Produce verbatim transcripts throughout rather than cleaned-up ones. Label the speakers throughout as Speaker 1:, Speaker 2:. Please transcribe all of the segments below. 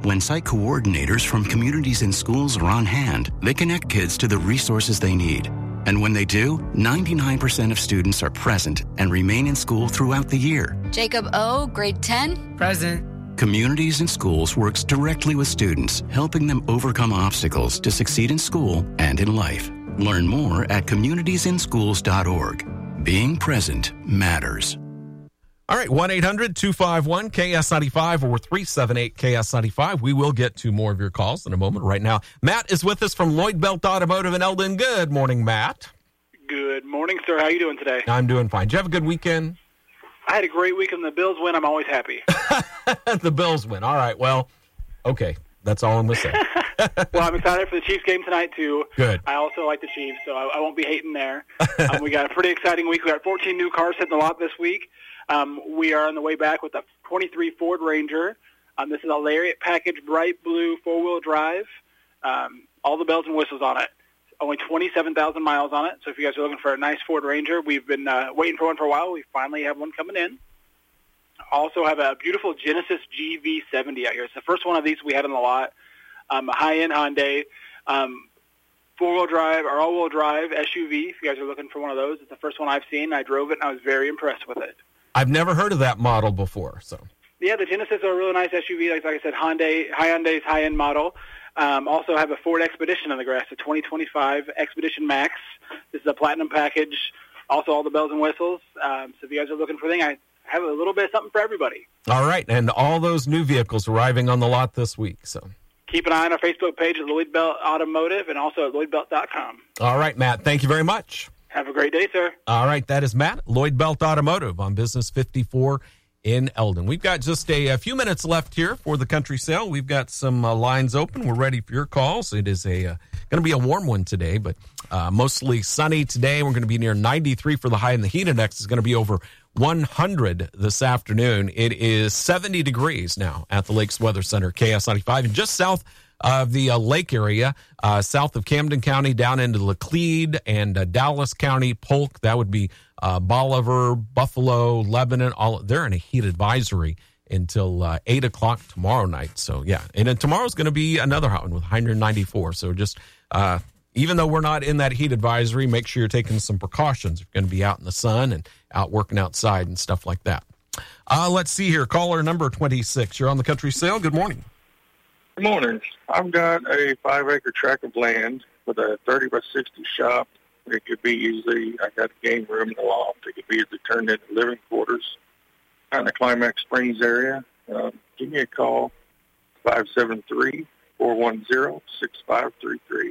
Speaker 1: When site coordinators from communities and schools are on hand, they connect kids to the resources they need. And when they do, ninety-nine percent of students are present and remain in school throughout the year.
Speaker 2: Jacob O., grade ten.
Speaker 3: Present.
Speaker 1: Communities and Schools works directly with students, helping them overcome obstacles to succeed in school and in life. Learn more at communities in schools dot org. Being present matters.
Speaker 4: All right, one eight hundred two five one K S ninety-five or three seven eight K S ninety-five. We will get to more of your calls in a moment. Right now, Matt is with us from Lloyd Belt Automotive in Eldon. Good morning, Matt.
Speaker 5: Good morning, sir. How are you doing today?
Speaker 4: I'm doing fine. Did you have a good weekend?
Speaker 5: I had a great weekend. The Bills win. I'm always happy.
Speaker 4: The Bills win. All right, well, okay. That's all I'm going to say.
Speaker 5: Well, I'm excited for the Chiefs game tonight, too.
Speaker 4: Good.
Speaker 5: I also like the Chiefs, so I, I won't be hating there. um, we got a pretty exciting week. We got fourteen new cars hitting the lot this week. Um, we are on the way back with a twenty-three Ford Ranger. Um, this is a Lariat package, bright blue, four-wheel drive. Um, all the bells and whistles on it. Only twenty-seven thousand miles on it. So if you guys are looking for a nice Ford Ranger, we've been uh, waiting for one for a while. We finally have one coming in. Also have a beautiful Genesis G V seventy out here. It's the first one of these we had in the lot. Um, a high-end Hyundai, um, four-wheel drive or all-wheel drive S U V. If you guys are looking for one of those, it's the first one I've seen. I drove it, and I was very impressed with it.
Speaker 4: I've never heard of that model before. So
Speaker 5: yeah, the Genesis are a really nice S U V. Like, like I said, Hyundai, Hyundai's high-end model. Um, also have a Ford Expedition in the grass, a twenty twenty-five Expedition Max. This is a platinum package. Also, all the bells and whistles. Um, so if you guys are looking for anything, I have a little bit of something for everybody.
Speaker 4: All right, and all those new vehicles arriving on the lot this week. So
Speaker 5: keep an eye on our Facebook page at Lloyd Belt Automotive and also at lloyd belt dot com.
Speaker 4: All right, Matt, thank you very much.
Speaker 5: Have a great day, sir.
Speaker 4: All right, that is Matt, Lloyd Belt Automotive on Business fifty-four in Eldon. We've got just a, a few minutes left here for the country sale. We've got some uh, lines open. We're ready for your calls. It is a uh, going to be a warm one today, but uh, mostly sunny today. We're going to be near ninety-three for the high, and the heat index is going to be over one hundred this afternoon. It is seventy degrees now at the Lakes Weather Center, K S ninety-five, and just south of the uh, lake area, uh, south of Camden County, down into Laclede and uh, Dallas County, Polk. That would be uh, Bolivar, Buffalo, Lebanon. All they're in a heat advisory until uh, eight o'clock tomorrow night. So, yeah, and then tomorrow's going to be another hot one with one ninety-four. So just uh, even though we're not in that heat advisory, make sure you're taking some precautions. You're going to be out in the sun and out working outside and stuff like that. Uh, let's see here. Caller number twenty-six. You're on the country sale. Good morning.
Speaker 6: Good morning. I've got a five-acre tract of land with a thirty by sixty shop. It could be easily, I got a game room in the loft. It could be easily turned into living quarters out in the Climax Springs area. Um, give me a call, five seven three, four one zero, six five three three.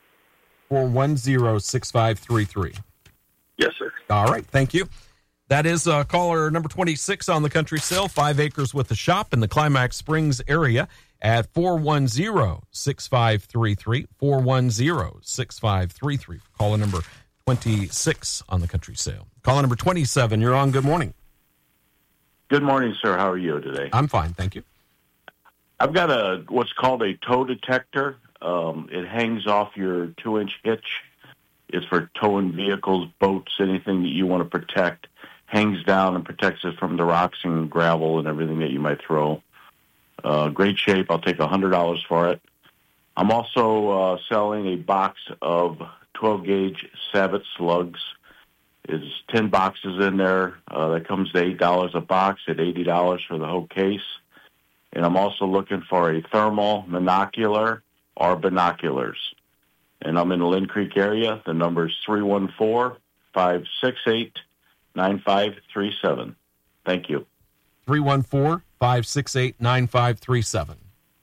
Speaker 4: four one zero, six five three three.
Speaker 6: Yes, sir.
Speaker 4: All right. Thank you. That is uh, caller number twenty-six on the country sale, five acres with a shop in the Climax Springs area at four one zero, six five three three, four one zero, six five three three. Caller number twenty-six on the country sale. Caller number twenty-seven, you're on. Good morning.
Speaker 7: Good morning, sir. How are you today?
Speaker 4: I'm fine, thank you.
Speaker 7: I've got a what's called a tow detector. Um, it hangs off your two-inch hitch. It's for towing vehicles, boats, anything that you want to protect. Hangs down and protects it from the rocks and gravel and everything that you might throw. Uh, great shape. I'll take one hundred dollars for it. I'm also uh, selling a box of twelve gauge Savit slugs. There's ten boxes in there. Uh, that comes to eight dollars a box at eighty dollars for the whole case. And I'm also looking for a thermal monocular or binoculars. And I'm in the Lynn Creek area. The number is three one four, five six eight, nine five three seven. Thank you.
Speaker 4: three one four, five six eight, nine five three seven.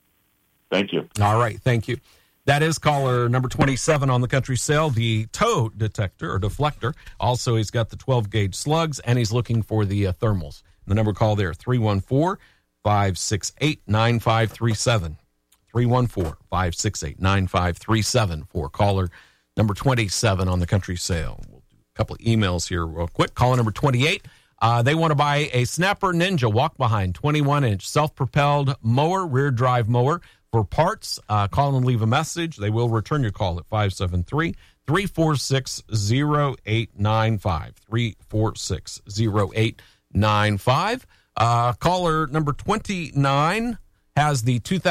Speaker 7: Thank you.
Speaker 4: All right, thank you. That is caller number twenty-seven on the country sale, the tow detector or deflector. Also, he's got the twelve gauge slugs, and he's looking for the uh, thermals. The number call there, three one four, five six eight, nine five three seven. three one four, five six eight, nine five three seven for caller number twenty-seven on the country sale. We'll do a couple of emails here real quick. Caller number twenty-eight. Uh, they want to buy a Snapper Ninja walk-behind twenty-one inch self-propelled mower, rear drive mower. For parts, uh, call and leave a message. They will return your call at five seven three, three four six, zero eight nine five. three four six, zero eight nine five. Uh, caller number twenty-nine has the two thousand